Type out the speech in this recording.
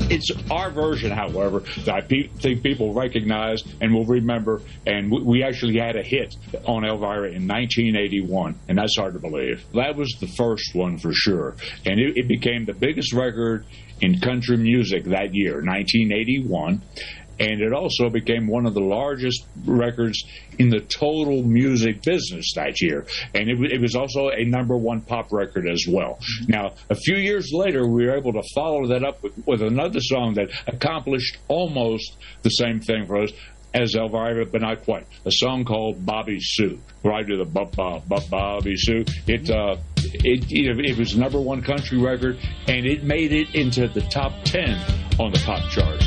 It's our version, however, that I think people recognize and will remember, and we actually had a hit on Elvira in 1981, and that's hard to believe. That was the first one for sure, and it became the biggest record in country music that year, 1981. And it also became one of the largest records in the total music business that year. And it was also a #1 pop record as well. Now, a few years later, we were able to follow that up with another song that accomplished almost the same thing for us as Elvira, but not quite. A song called Bobby Sue. Where I do the Bobby Sue. It was a #1 country record, and it made it into the top 10 on the pop chart.